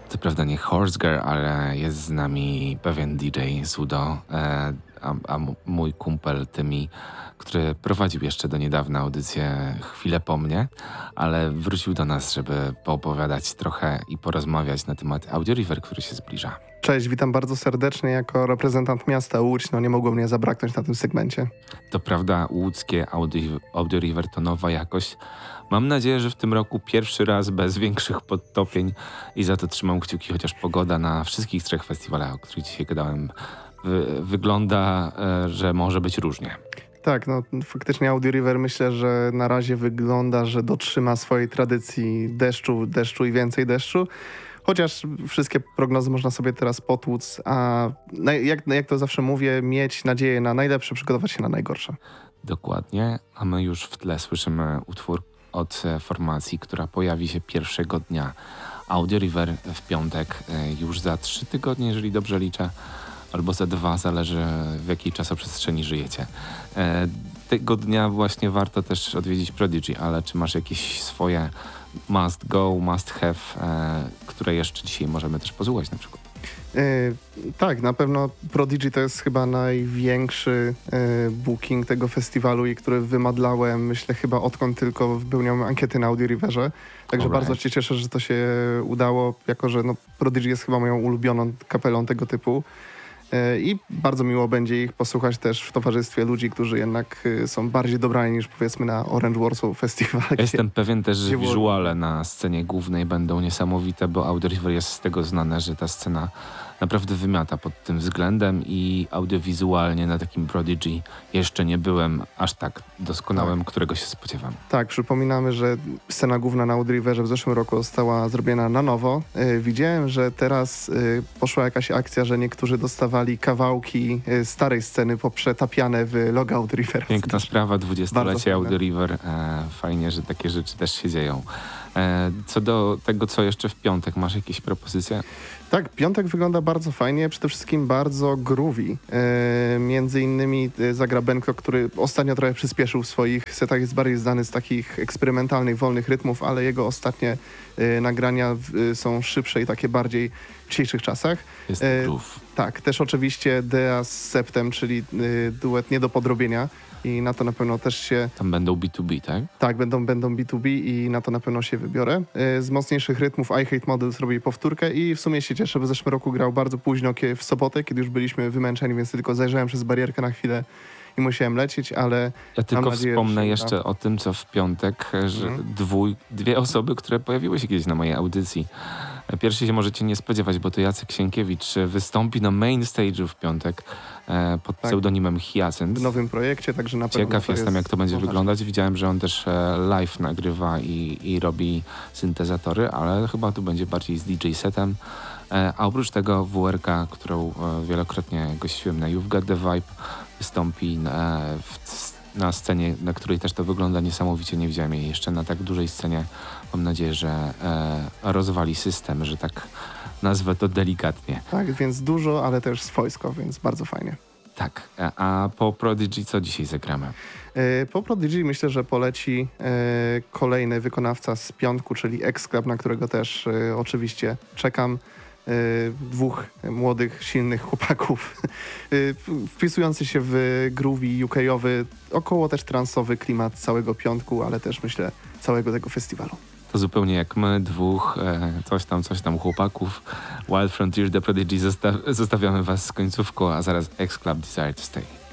Co prawda nie Horse Girl, ale jest z nami pewien DJ Sudo, mój kumpel Tymi, który prowadził jeszcze do niedawna audycję Chwilę po mnie, ale wrócił do nas, żeby poopowiadać trochę i porozmawiać na temat Audio River, który się zbliża. Cześć, witam bardzo serdecznie jako reprezentant miasta Łódź. Nie mogło mnie zabraknąć na tym segmencie. To prawda, łódzkie Audio River to nowa jakość. Mam nadzieję, że w tym roku pierwszy raz bez większych podtopień i za to trzymam kciuki, chociaż pogoda na wszystkich 3 festiwalach, o których dzisiaj gadałem, wygląda, że może być różnie. Tak, no faktycznie Audio River myślę, że na razie wygląda, że dotrzyma swojej tradycji deszczu i więcej deszczu. Chociaż wszystkie prognozy można sobie teraz potłuc, a jak to zawsze mówię, mieć nadzieję na najlepsze, przygotować się na najgorsze. Dokładnie, a my już w tle słyszymy utwór od formacji, która pojawi się pierwszego dnia Audio River w piątek, już za 3 tygodnie, jeżeli dobrze liczę, albo za 2, zależy w jakiej czasoprzestrzeni żyjecie. Tego dnia właśnie warto też odwiedzić Prodigy, ale czy masz jakieś swoje must go, must have, które jeszcze dzisiaj możemy też posłuchać na przykład? Tak, na pewno Prodigy to jest chyba największy booking tego festiwalu i który wymadlałem, myślę, chyba odkąd tylko wypełniałem ankiety na Audio Riverze. Także bardzo się cieszę, że to się udało, jako że Prodigy jest chyba moją ulubioną kapelą tego typu. I bardzo miło będzie ich posłuchać też w towarzystwie ludzi, którzy jednak są bardziej dobrani niż powiedzmy na Orange Warsaw Festival. Jestem pewien też, że wizuale na scenie głównej będą niesamowite, bo Audio River jest z tego znane, że ta scena naprawdę wymiata pod tym względem i audiowizualnie na takim Prodigy jeszcze nie byłem aż tak doskonałym, którego się spodziewam. Tak, przypominamy, że scena główna na Audio Riverze w zeszłym roku została zrobiona na nowo. Widziałem, że teraz poszła jakaś akcja, że niektórzy dostawali kawałki starej sceny poprzetapiane w logo Audio River. Piękna sprawa, 20-lecie Audio River. Fajnie, że takie rzeczy też się dzieją. Co do tego, co jeszcze w piątek, masz jakieś propozycje? Tak, piątek wygląda bardzo fajnie, przede wszystkim bardzo groovy. Między innymi zagra Benko, który ostatnio trochę przyspieszył w swoich setach, jest bardziej znany z takich eksperymentalnych, wolnych rytmów, ale jego ostatnie nagrania są szybsze i takie bardziej w dzisiejszych czasach. Jest groove. Tak, też oczywiście Dea z Septem, czyli duet nie do podrobienia. I na to na pewno też się... Tam będą B2B, tak? Tak, będą B2B i na to na pewno się wybiorę. Z mocniejszych rytmów I Hate Model zrobi powtórkę i w sumie się cieszę, bo w zeszłym roku grał bardzo późno w sobotę, kiedy już byliśmy wymęczeni, więc tylko zajrzałem przez barierkę na chwilę i musiałem lecieć, ale... Ja tylko wspomnę jeszcze o tym, co w piątek, że dwie osoby, które pojawiły się kiedyś na mojej audycji. Pierwszy się możecie nie spodziewać, bo to Jacek Sienkiewicz wystąpi na main stage'u w piątek pod pseudonimem Hyacynt. W nowym projekcie, także na pewno... Ciekaw jestem, jak to będzie wyglądać. Widziałem, że on też live nagrywa i robi syntezatory, ale chyba tu będzie bardziej z DJ setem. A oprócz tego WRK, którą wielokrotnie gościłem na You've Got The Vibe, wystąpi na scenie, na której też to wygląda niesamowicie. Nie widziałem jej jeszcze na tak dużej scenie. Mam nadzieję, że rozwali system, że tak nazwę to delikatnie. Tak, więc dużo, ale też swojsko, więc bardzo fajnie. Tak, a po Prodigy co dzisiaj zagramy? Po Prodigy myślę, że poleci kolejny wykonawca z piątku, czyli X-Club, na którego też oczywiście czekam. 2 młodych, silnych chłopaków wpisujący się w groovy UK-owy, około też transowy klimat całego piątku, ale też myślę całego tego festiwalu. To zupełnie jak my, 2 coś tam chłopaków. Wild Frontier, The Prodigy, zostawiamy was z końcówką, a zaraz X-Club Desire to Stay.